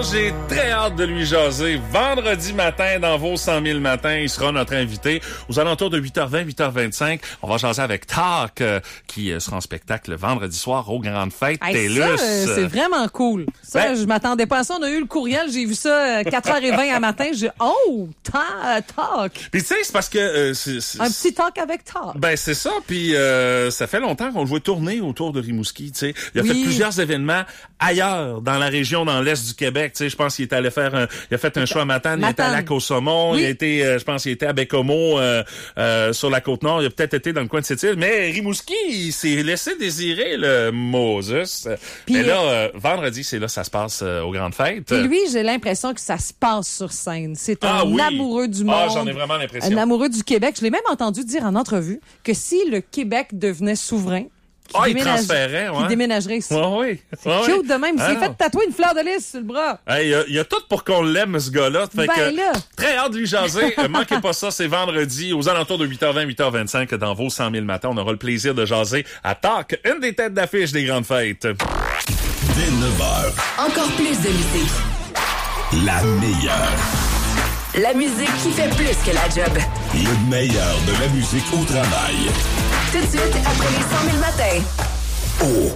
J'ai très hâte de lui jaser. Vendredi matin, dans vos 100 000 matins, il sera notre invité. Aux alentours de 8h20, 8h25, on va jaser avec Talk, qui sera en spectacle vendredi soir aux Grandes Fêtes. Hey, ça, c'est vraiment cool. Ça, je m'attendais pas à ça. On a eu le courriel, j'ai vu ça 4h20 à matin. J'ai Talk. Puis tu sais, c'est parce que... Un petit talk avec Talk. Ben c'est ça, puis ça fait longtemps qu'on le voit tourner autour de Rimouski, tu sais. Il a fait plusieurs événements ailleurs, dans la région, dans l'est du Québec. Tu sais, je pense qu'il est allé faire il a fait un show à Matane, il était à Lac-au-Saumon, il a été, je pense qu'il était à Bécomo, sur la Côte-Nord, il a peut-être été dans le coin de Sept-Îles, mais Rimouski, il s'est laissé désirer le Moses. Mais là, vendredi, c'est là ça se passe aux Grandes Fêtes. Et lui, j'ai l'impression que ça se passe sur scène. C'est un amoureux du monde. J'en ai vraiment l'impression. Un amoureux du Québec. Je l'ai même entendu dire en entrevue que si le Québec devenait souverain, il transférait, il déménagerait ici. C'est cute de même. Il s'est fait tatouer une fleur de lys sur le bras. Il y a tout pour qu'on l'aime, ce gars-là. Fait très hâte de lui jaser. Manquez pas ça, c'est vendredi, aux alentours de 8h20, 8h25, dans vos 100 000 matins. On aura le plaisir de jaser à Talk, une des têtes d'affiche des Grandes Fêtes. Dès 9h. Encore plus de musique. La meilleure. La musique qui fait plus que la job. Le meilleur de la musique au travail. Tout de suite, après les 100 000 matins. Oh.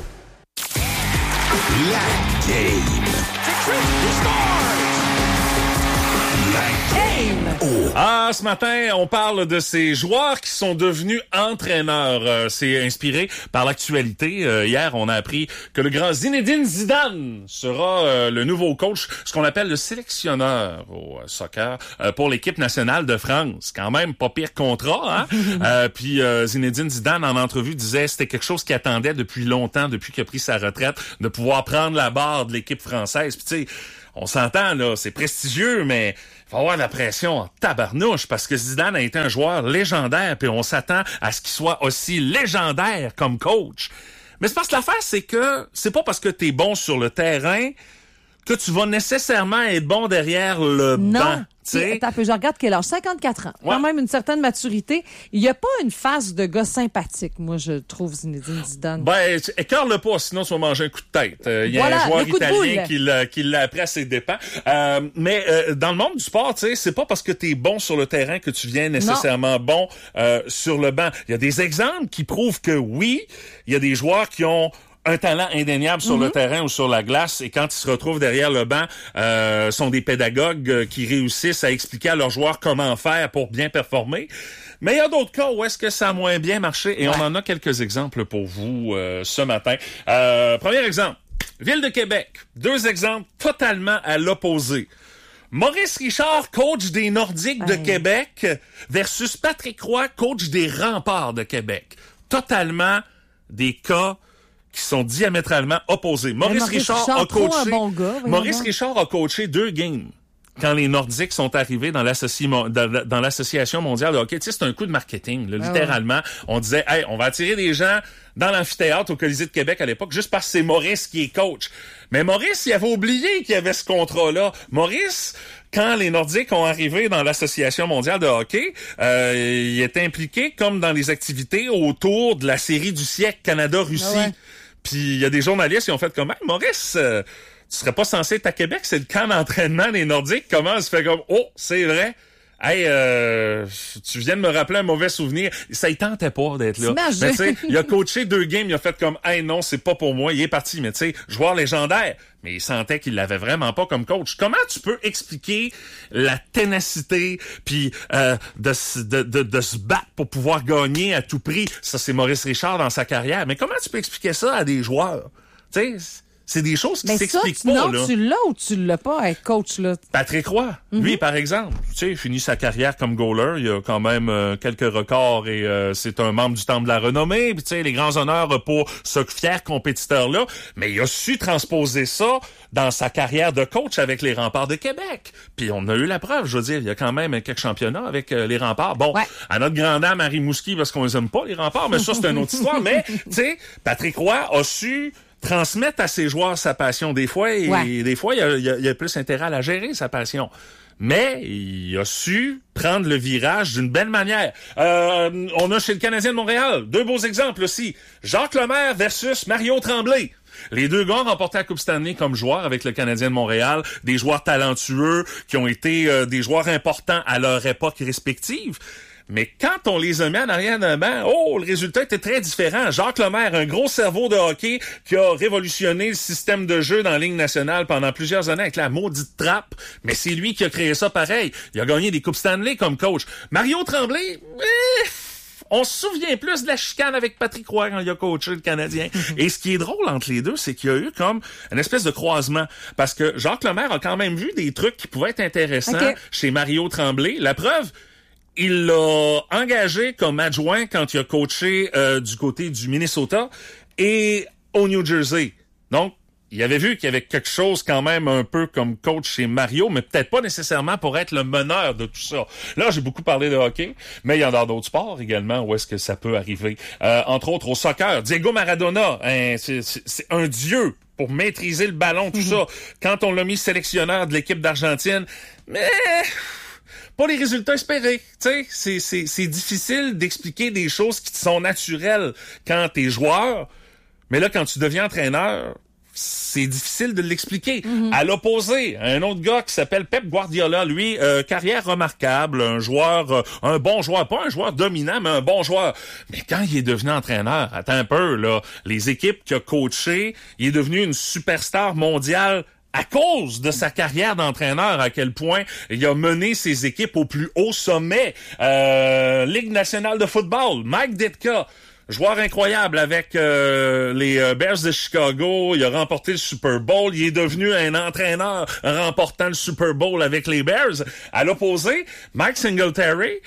La game. Ce matin, on parle de ces joueurs qui sont devenus entraîneurs. C'est inspiré par l'actualité. Hier, on a appris que le grand Zinedine Zidane sera le nouveau coach, ce qu'on appelle le sélectionneur au soccer pour l'équipe nationale de France. Quand même pas pire contrat, hein? Puis Zinedine Zidane, en entrevue, disait que c'était quelque chose qu'il attendait depuis longtemps, depuis qu'il a pris sa retraite, de pouvoir prendre la barre de l'équipe française. Puis tu sais, on s'entend, là, c'est prestigieux, mais il va y avoir de la pression en tabarnouche parce que Zidane a été un joueur légendaire, puis on s'attend à ce qu'il soit aussi légendaire comme coach. Mais c'est parce que l'affaire, c'est que c'est pas parce que t'es bon sur le terrain que tu vas nécessairement être bon derrière le banc. Je regarde quel âge, 54 ans. Quand même une certaine maturité. Il n'y a pas une face de gars sympathique, moi, je trouve, Zinedine Zidane. Écarte-le pas, sinon tu vas manger un coup de tête. Il y a un joueur italien qui l'a appris à ses dépens. Mais dans le monde du sport, tu sais, c'est pas parce que t'es bon sur le terrain que tu viens nécessairement bon sur le banc. Il y a des exemples qui prouvent que oui, il y a des joueurs qui ont un talent indéniable sur le terrain ou sur la glace, et quand ils se retrouvent derrière le banc, sont des pédagogues qui réussissent à expliquer à leurs joueurs comment faire pour bien performer. Mais il y a d'autres cas où est-ce que ça a moins bien marché, et on en a quelques exemples pour vous ce matin. Premier exemple, Ville de Québec. 2 exemples totalement à l'opposé. Maurice Richard, coach des Nordiques de Québec, versus Patrick Roy, coach des Remparts de Québec. Totalement des cas qui sont diamétralement opposés. Maurice Richard a coaché 2 games quand les Nordiques sont arrivés dans l'association mondiale de hockey. Tu sais, c'est un coup de marketing, là, littéralement. On disait, hey, on va attirer des gens dans l'amphithéâtre au Colisée de Québec à l'époque, juste parce que c'est Maurice qui est coach. Mais Maurice, il avait oublié qu'il y avait ce contrat-là. Maurice, quand les Nordiques ont arrivé dans l'Association mondiale de hockey, il était impliqué comme dans les activités autour de la série du siècle Canada-Russie. Puis il y a des journalistes qui ont fait comme « Maurice, tu serais pas censé être à Québec, c'est le camp d'entraînement des Nordiques. Comment se fait comme « Oh, c'est vrai ». Hey, tu viens de me rappeler un mauvais souvenir. Ça y tentait pas d'être là. Mais tu sais, il a coaché 2 games, il a fait comme, hey, non, c'est pas pour moi, il est parti. Mais tu sais, joueur légendaire. Mais il sentait qu'il l'avait vraiment pas comme coach. Comment tu peux expliquer la ténacité puis de se battre pour pouvoir gagner à tout prix? Ça, c'est Maurice Richard dans sa carrière. Mais comment tu peux expliquer ça à des joueurs? Tu sais, c'est des choses qui s'expliquent pas, là. Non, tu l'as ou tu l'as pas, être coach, là? Patrick Roy, lui, par exemple, tu sais, il finit sa carrière comme goaler. Il a quand même quelques records et c'est un membre du Temple de la Renommée. Puis, tu sais, les grands honneurs pour ce fier compétiteur-là. Mais il a su transposer ça dans sa carrière de coach avec les Remparts de Québec. Puis, on a eu la preuve, je veux dire. Il y a quand même quelques championnats avec les Remparts. Bon, à notre grande dame, Marie Mouski, parce qu'on les aime pas, les Remparts, mais ça, c'est une autre histoire. Mais, tu sais, Patrick Roy a su transmettre à ses joueurs sa passion. Des fois, il y a plus intérêt à la gérer, sa passion. Mais il a su prendre le virage d'une belle manière. On a chez le Canadien de Montréal 2 beaux exemples aussi. Jacques Lemaire versus Mario Tremblay. Les deux gars ont remporté la Coupe Stanley comme joueurs avec le Canadien de Montréal, des joueurs talentueux qui ont été des joueurs importants à leur époque respective. Mais quand on les a mis en arrière d'un banc, le résultat était très différent. Jacques Lemaire, un gros cerveau de hockey qui a révolutionné le système de jeu dans la Ligue nationale pendant plusieurs années avec la maudite trappe. Mais c'est lui qui a créé ça pareil. Il a gagné des Coupes Stanley comme coach. Mario Tremblay, on se souvient plus de la chicane avec Patrick Roy quand il a coaché le Canadien. Et ce qui est drôle entre les deux, c'est qu'il y a eu comme une espèce de croisement. Parce que Jacques Lemaire a quand même vu des trucs qui pouvaient être intéressants chez Mario Tremblay. La preuve, il l'a engagé comme adjoint quand il a coaché du côté du Minnesota et au New Jersey. Donc, il avait vu qu'il y avait quelque chose quand même un peu comme coach chez Mario, mais peut-être pas nécessairement pour être le meneur de tout ça. Là, j'ai beaucoup parlé de hockey, mais il y en a d'autres sports également où est-ce que ça peut arriver. Entre autres, au soccer, Diego Maradona, c'est un dieu pour maîtriser le ballon, tout ça. Quand on l'a mis sélectionneur de l'équipe d'Argentine, mais pas les résultats espérés. Tu sais, c'est difficile d'expliquer des choses qui te sont naturelles quand t'es joueur, mais là, quand tu deviens entraîneur, c'est difficile de l'expliquer. À l'opposé, un autre gars qui s'appelle Pep Guardiola, lui, carrière remarquable, un bon joueur, pas un joueur dominant, mais un bon joueur. Mais quand il est devenu entraîneur, attends un peu, là, les équipes qu'il a coachées, il est devenu une superstar mondiale à cause de sa carrière d'entraîneur, à quel point il a mené ses équipes au plus haut sommet. Ligue nationale de football, Mike Ditka, joueur incroyable avec les Bears de Chicago. Il a remporté le Super Bowl. Il est devenu un entraîneur remportant le Super Bowl avec les Bears. À l'opposé, Mike Singletary,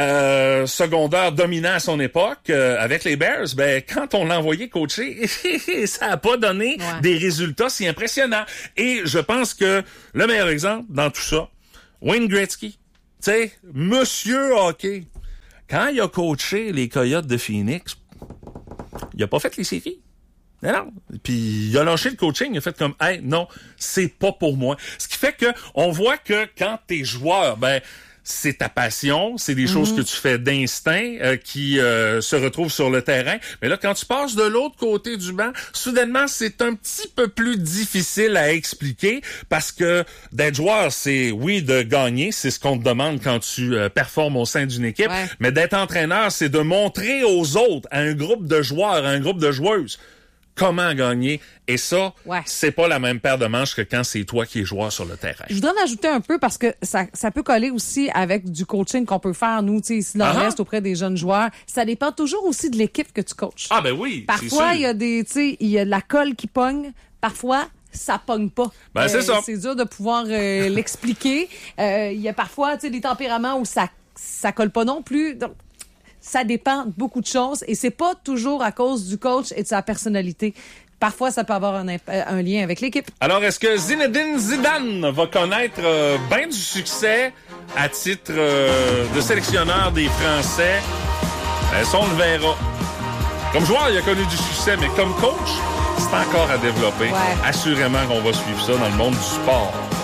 secondaire dominant à son époque avec les Bears, ben quand on l'a envoyé coacher, ça a pas donné des résultats si impressionnants. Et je pense que le meilleur exemple dans tout ça, Wayne Gretzky, tu sais, monsieur hockey, quand il a coaché les Coyotes de Phoenix, il a pas fait les séries. Non. Puis il a lâché le coaching, il a fait comme hey, non, c'est pas pour moi. Ce qui fait que on voit que quand t'es joueur, ben c'est ta passion, c'est des choses que tu fais d'instinct qui se retrouvent sur le terrain. Mais là, quand tu passes de l'autre côté du banc, soudainement, c'est un petit peu plus difficile à expliquer parce que d'être joueur, c'est, oui, de gagner, c'est ce qu'on te demande quand tu performes au sein d'une équipe, mais d'être entraîneur, c'est de montrer aux autres, à un groupe de joueurs, à un groupe de joueuses, comment gagner. Et ça, c'est pas la même paire de manches que quand c'est toi qui es joueur sur le terrain. Je voudrais en ajouter un peu parce que ça peut coller aussi avec du coaching qu'on peut faire, nous, tu sais, ici dans l'Est, auprès des jeunes joueurs. Ça dépend toujours aussi de l'équipe que tu coaches. Ah, ben oui. Parfois, il y a il y a de la colle qui pogne. Parfois, ça pogne pas. Ben, c'est ça. C'est dur de pouvoir l'expliquer. Il y a parfois, tu sais, des tempéraments où ça colle pas non plus. Donc, ça dépend de beaucoup de choses et c'est pas toujours à cause du coach et de sa personnalité. Parfois, ça peut avoir un lien avec l'équipe. Alors, est-ce que Zinedine Zidane va connaître bien du succès à titre de sélectionneur des Français? Ça, on le verra. Comme joueur, il a connu du succès, mais comme coach, c'est encore à développer. Assurément qu'on va suivre ça dans le monde du sport.